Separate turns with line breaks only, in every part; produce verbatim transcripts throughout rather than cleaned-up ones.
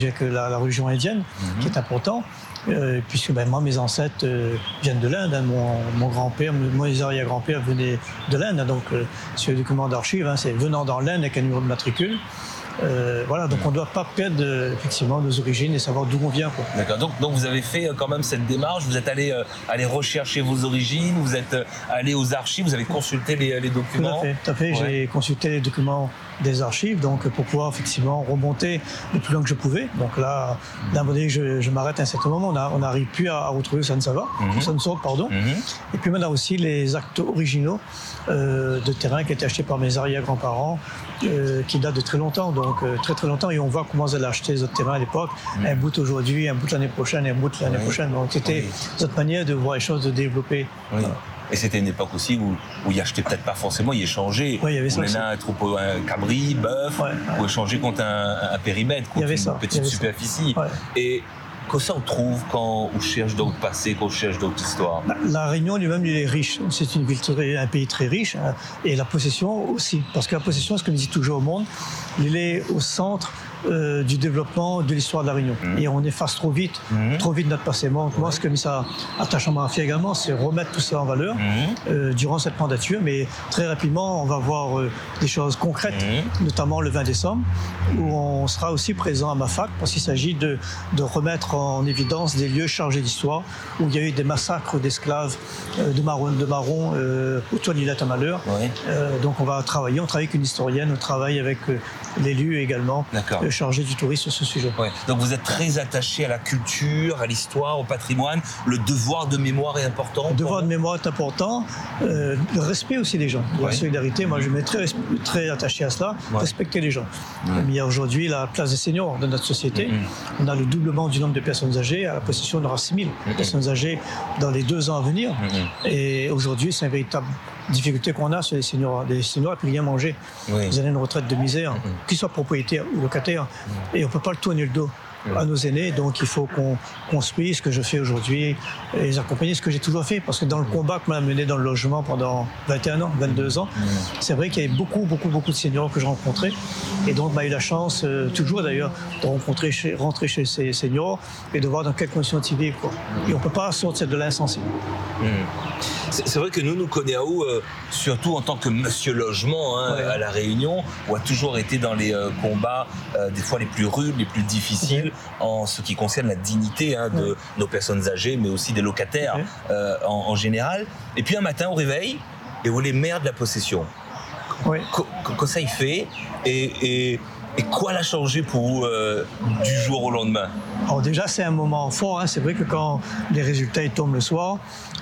avec la, la religion indienne, mm-hmm. qui est important, euh, puisque ben, moi, mes ancêtres euh, viennent de l'Inde. Hein, mon, mon grand-père, mes arrière-grands-pères venaient de l'Inde. Hein, donc, euh, sur le document d'archives, hein, c'est venant dans l'Inde avec un numéro de matricule. Euh, voilà, donc on ne doit pas perdre euh, effectivement nos origines et savoir d'où on vient.
D'accord, donc, donc vous avez fait euh, quand même cette démarche, vous êtes allé, euh, allé rechercher vos origines, vous êtes euh, allé aux archives, vous avez consulté les, les documents.
Tout à fait, tout à fait. Ouais. J'ai consulté les documents des archives donc pour pouvoir effectivement remonter le plus loin que je pouvais. Donc là, d'un moment donné, je, je m'arrête à un certain moment, on n'arrive plus à, à retrouver Sansava, mm-hmm. Sansova, pardon. Mm-hmm. Et puis maintenant aussi les actes originaux euh, de terrain qui étaient achetés par mes arrière-grands-parents, euh, qui datent de très longtemps, donc euh, très très longtemps, et on voit comment ils allaient acheter les autres terrains à l'époque, mm-hmm. un bout aujourd'hui, un bout l'année prochaine, un bout l'année oui. prochaine. Donc c'était oui. notre manière de voir les choses, de développer.
Oui. Voilà. Et c'était une époque aussi où, où il achetait peut-être pas forcément, il échangeait.
Oui, il y avait ça.
On a un troupeau, un cabri, bœuf, ouais, ouais. ou échanger contre un, un périmètre, contre une ça. petite superficie. Ouais. Et que ça on trouve quand on cherche d'autres passés, quand on cherche d'autres histoires?
La Réunion lui-même, il est riche. C'est une ville, très, un pays très riche. Hein, et la possession aussi. Parce que la possession, ce que me dit toujours au monde, il est au centre Euh, du développement de l'histoire de la Réunion. Mmh. Et on efface trop vite, mmh. trop vite notre passé. Moi, moi, ce que ça attache à ma fille également, c'est remettre tout ça en valeur mmh. euh, durant cette mandature. Mais très rapidement, on va voir euh, des choses concrètes, mmh. notamment le vingt décembre, où on sera aussi présent à ma fac, parce qu'il s'agit de, de remettre en évidence des lieux chargés d'histoire, où il y a eu des massacres d'esclaves euh, de marron, de marron euh, autour de l'île à Malheur. Oui. Euh, donc on va travailler, on travaille avec une historienne, on travaille avec euh, l'élu également.
D'accord.
Chargé du tourisme sur ce sujet.
Ouais. Donc vous êtes très attaché à la culture, à l'histoire, au patrimoine. Le devoir de mémoire est important.
Le devoir de mémoire est important. Euh, le respect aussi des gens. Ouais. La solidarité, moi je m'ai très, très attaché à cela. Ouais. Respecter les gens. Ouais. Il y a aujourd'hui la place des seniors de notre société. Mm-hmm. On a le doublement du nombre de personnes âgées. À la possession, on aura six mille mm-hmm. personnes âgées dans les deux ans à venir. Mm-hmm. Et aujourd'hui, c'est une véritable difficulté qu'on a sur les seniors. Les seniors ne peuvent rien manger. Oui. Ils ont une retraite de misère, mm-hmm. qu'ils soient propriétaires ou locataires. Mm-hmm. Et on ne peut pas le tourner le dos mm-hmm. à nos aînés. Donc il faut qu'on construise ce que je fais aujourd'hui et les accompagner, ce que j'ai toujours fait. Parce que dans le combat que m'a mené dans le logement pendant vingt et un ans, vingt-deux ans, mm-hmm. c'est vrai qu'il y avait beaucoup, beaucoup, beaucoup de seniors que je rencontrais. Et donc, j'ai eu la chance, euh, toujours d'ailleurs, de rencontrer chez, rentrer chez ces seniors et de voir dans quelles conditions ils vivent. Quoi. Et on ne peut pas sortir de l'insensé.
Mm. C'est vrai que nous, nous connaissons, euh, surtout en tant que monsieur logement hein, ouais. à La Réunion, on a toujours été dans les euh, combats, euh, des fois les plus rudes, les plus difficiles, ouais. en ce qui concerne la dignité hein, de ouais. nos personnes âgées, mais aussi des locataires ouais. euh, en, en général. Et puis un matin, on réveille et on est maire de la possession. Ouais. Qu'est-ce ça il fait et, et, et quoi l'a changé pour vous euh, du jour au lendemain?
Alors déjà, c'est un moment fort. Hein. C'est vrai que quand les résultats ils tombent le soir,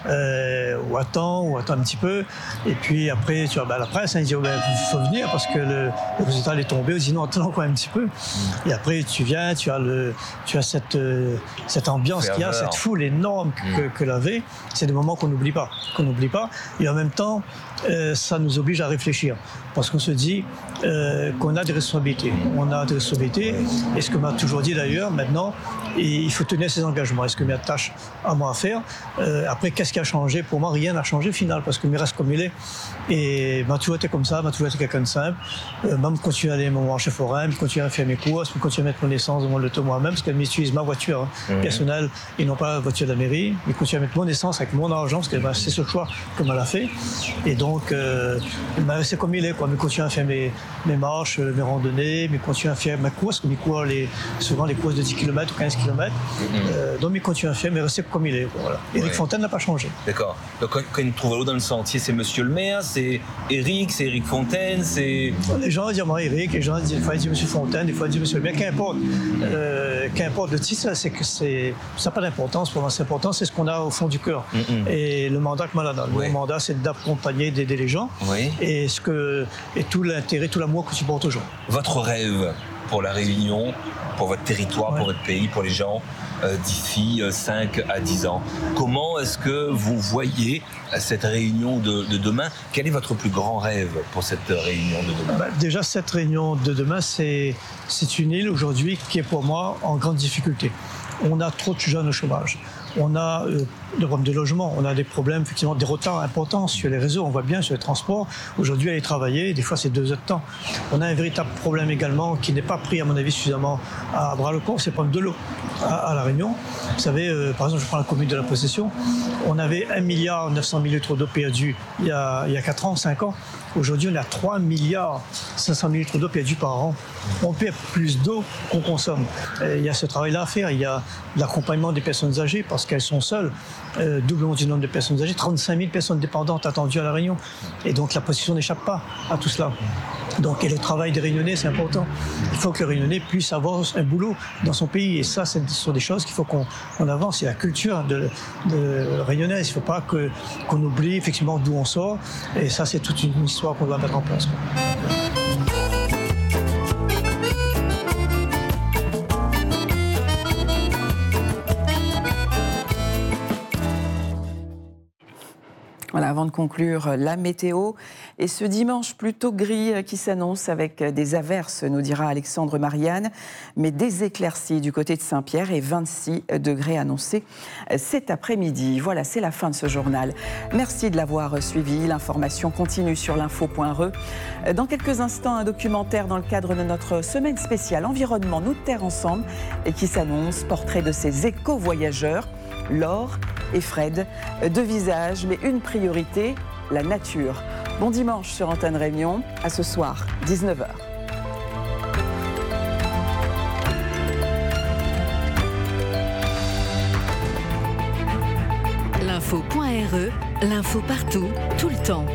euh, ou attends, ou attends un petit peu, et puis après, tu vois, ben, la presse, hein, ils disent oh, ben, il faut venir parce que le, le résultat est tombé. Ils disent non, attends encore un petit peu. Mmh. Et après, tu viens, tu as, le, tu as cette, euh, cette ambiance qu'il y a, cette foule énorme que, mmh. que l'avait. C'est des moments qu'on n'oublie pas, qu'on n'oublie pas. Et en même temps, euh, ça nous oblige à réfléchir parce qu'on se dit euh, qu'on a des responsabilités. On a des responsabilités. Et ce que m'a toujours dit d'ailleurs, maintenant, il faut tenir ses engagements. Est-ce que mes tâches à moi à faire euh, après, qu'est-ce qui a changé? Pour moi, rien n'a changé au final, parce que il reste comme il est. Et m'a toujours été comme ça, m'a toujours été quelqu'un de simple. Euh, même continuer à aller mon marché forain, continuer à faire mes courses, continuer à mettre mon essence dans mon auto moi-même, parce qu'elle m'utilise ma voiture hein, mmh. personnelle et non pas la voiture de la mairie. Mais continuer à mettre mon essence avec mon argent, parce que bah, c'est ce choix que m'a fait. Et donc, euh, bah, c'est comme il est, quoi. Mais continuer à faire mes, mes marches, mes randonnées, mais continuer à faire mes courses, comme il court les, souvent les courses de dix kilomètres ou quinze kilomètres. Mmh. Euh, donc, il continue à faire, mais rester comme il est. Quoi, voilà. Éric ouais. Fontaine n'a pas changé.
D'accord. Donc, quand, quand il trouve l'eau dans le sentier, c'est monsieur le maire, c'est Éric, c'est Éric Fontaine, c'est...
Les gens disent moi Éric, les gens disent, des fois ils disent monsieur Fontaine, des fois ils disent monsieur le maire, qu'importe. Euh, qu'importe le titre, c'est que c'est, ça n'a pas d'importance pour moi. C'est important, c'est ce qu'on a au fond du cœur. Mm-hmm. Et le mandat que moi, là, oui. mon mandat, c'est d'accompagner, d'aider les gens. Oui. Et, ce que, et tout l'intérêt, tout l'amour que tu portes aux gens.
Votre rêve pour la Réunion, pour votre territoire, ouais. pour votre pays, pour les gens euh, d'ici euh, cinq à dix ans. Comment est-ce que vous voyez cette Réunion de, de demain? Quel est votre plus grand rêve pour cette Réunion de demain?
Bah, déjà, cette Réunion de demain, c'est, c'est une île aujourd'hui qui est pour moi en grande difficulté. on a trop de jeunes au chômage. On a euh, des problèmes de logement, on a des problèmes, effectivement, des retards importants sur les réseaux. On voit bien sur les transports. Aujourd'hui, aller travailler, des fois, c'est deux heures de temps. On a un véritable problème également qui n'est pas pris, à mon avis, suffisamment à bras le corps, c'est le problème de l'eau à, à La Réunion. Vous savez, euh, par exemple, je prends la commune de la Possession. On avait un milliard neuf cent mille litres d'eau perdue il y a, il y a quatre ans, cinq ans. Aujourd'hui, on a trois milliards cinq cent mille litres d'eau perdue par an. On perd plus d'eau qu'on consomme. Et il y a ce travail-là à faire. Il y a l'accompagnement des personnes âgées parce qu'elles sont seules. Euh, doublement du nombre de personnes âgées. trente-cinq mille personnes dépendantes attendues à La Réunion. Et donc, la Possession n'échappe pas à tout cela. Donc, et le travail des Réunionnais, c'est important. Il faut que le Réunionnais puisse avoir un boulot dans son pays. Et ça, ce sont des choses qu'il faut qu'on on avance. C'est la culture de, de réunionnaise. Il ne faut pas que, qu'on oublie effectivement d'où on sort. Et ça, c'est toute une histoire qu'on doit mettre en place.
Voilà, avant de conclure, la météo et ce dimanche plutôt gris qui s'annonce avec des averses, nous dira Alexandre Marianne, mais des éclaircies du côté de Saint-Pierre et vingt-six degrés annoncés cet après-midi. Voilà, c'est la fin de ce journal. Merci de l'avoir suivi. L'information continue sur l'info point re. Dans quelques instants, un documentaire dans le cadre de notre semaine spéciale Environnement, nous de terre ensemble, et qui s'annonce, portrait de ces éco-voyageurs. Laure et Fred, deux visages, mais une priorité, la nature. Bon dimanche sur Antenne Réunion, à ce soir, dix-neuf heures.
L'info point re, l'info partout, tout le temps.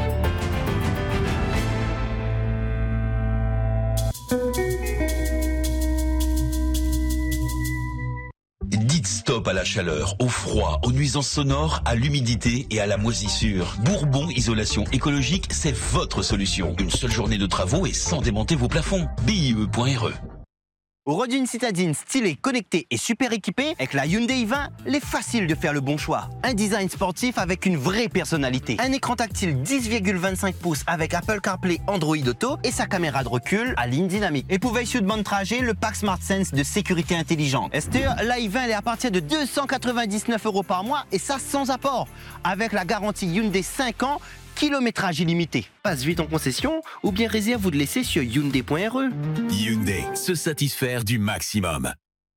Stop à la chaleur, au froid, aux nuisances sonores, à l'humidité et à la moisissure. Bourbon Isolation Écologique, c'est votre solution. Une seule journée de travaux et sans démonter vos plafonds. B I E point R E.
Au road d'une citadine stylée, connectée et super équipée, avec la Hyundai i vingt, il est facile de faire le bon choix. Un design sportif avec une vraie personnalité. Un écran tactile dix virgule vingt-cinq pouces avec Apple CarPlay, Android Auto et sa caméra de recul à ligne dynamique. Et pour veiller de bande trajet, le pack SmartSense de sécurité intelligente. Esther, la i vingt elle est à partir de deux cent quatre-vingt-dix-neuf euros par mois et ça sans apport. Avec la garantie Hyundai cinq ans, kilométrage illimité. Passe vite en concession ou bien réserve ou de laisser sur Hyundai point R E.
Hyundai, se satisfaire du maximum.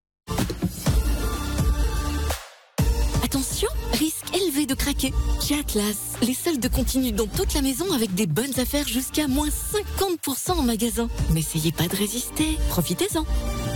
Attention, risque élevé de craquer. Chez Atlas, les soldes continuent dans toute la maison avec des bonnes affaires jusqu'à moins cinquante pour cent en magasin. N'essayez pas de résister, profitez-en.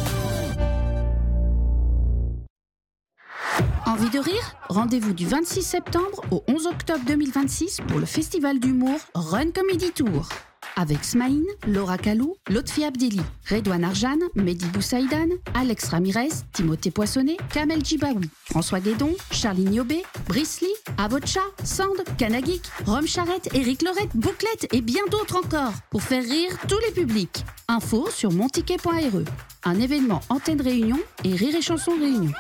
Envie de rire? Rendez-vous du vingt-six septembre au onze octobre deux mille vingt-six pour le festival d'humour Run Comedy Tour. Avec Smaïn, Laura Kalou, Lotfi Abdelli, Redouane Arjan, Mehdi Boussaïdan, Alex Ramirez, Timothée Poissonnet, Kamel Djibaoui, François Guédon, Charlie Niobé, Brice Lee, Avocha, Sand, Kanagik, Rome Charrette, Éric Lorette, Bouclette et bien d'autres encore pour faire rire tous les publics. Info sur monticket point R E. Un événement Antenne Réunion et Rire et Chanson Réunion.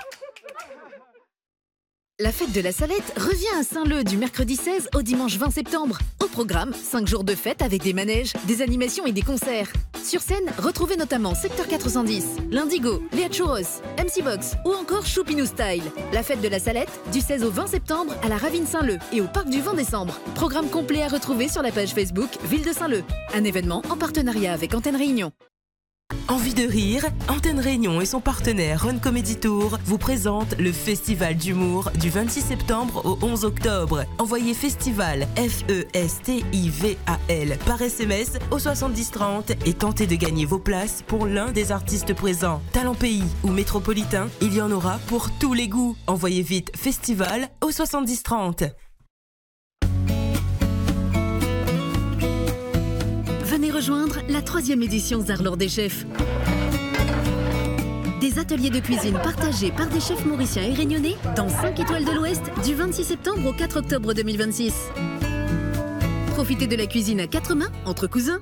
La fête de la Salette revient à Saint-Leu du mercredi seize au dimanche vingt septembre. Au programme, cinq jours de fête avec des manèges, des animations et des concerts. Sur scène, retrouvez notamment Secteur quatre cent dix, l'Indigo, Léa Chouros, M C Box ou encore Choupinou Style. La fête de la Salette, du seize au vingt septembre à la Ravine Saint-Leu et au Parc du vingt décembre. Programme complet à retrouver sur la page Facebook Ville de Saint-Leu. Un événement en partenariat avec Antenne Réunion.
Envie de rire? Antenne Réunion et son partenaire Run Comedy Tour vous présentent le Festival d'humour du vingt-six septembre au onze octobre. Envoyez Festival, F E S T I V A L, par S M S au soixante-dix trente et tentez de gagner vos places pour l'un des artistes présents. Talent pays ou métropolitain, il y en aura pour tous les goûts. Envoyez vite Festival au soixante-dix trente.
Venez rejoindre la troisième édition Zarlor des chefs. Des ateliers de cuisine partagés par des chefs mauriciens et réunionnais dans cinq étoiles de l'Ouest du vingt-six septembre au quatre octobre deux mille vingt-six. Profitez de la cuisine à quatre mains entre cousins.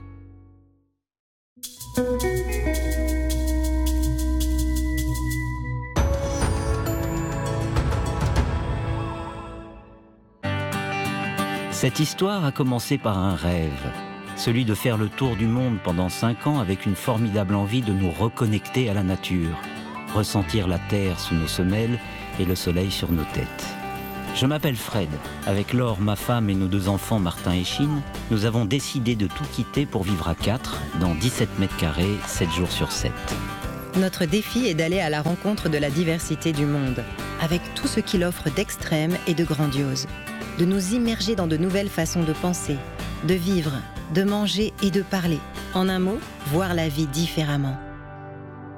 Cette histoire a commencé par un rêve. Celui de faire le tour du monde pendant cinq ans avec une formidable envie de nous reconnecter à la nature. ressentir la terre sous nos semelles et le soleil sur nos têtes. Je m'appelle Fred. Avec Laure, ma femme et nos deux enfants Martin et Chine, nous avons décidé de tout quitter pour vivre à quatre, dans dix-sept mètres carrés, sept jours sur sept.
Notre défi est d'aller à la rencontre de la diversité du monde, avec tout ce qu'il offre d'extrême et de grandiose. De nous immerger dans de nouvelles façons de penser, de vivre, de manger et de parler. En un mot, voir la vie différemment.